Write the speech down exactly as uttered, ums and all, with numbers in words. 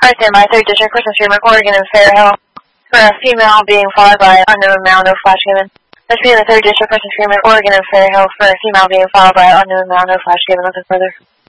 Alright, stand by. Third District, Person Streamer, Oregon, and Fairhill. For a female being followed by unknown male, no flash given. Let's be in the third District, Person Streamer, Oregon, and Fairhill. For a female being followed by unknown male, no flash given. Nothing further.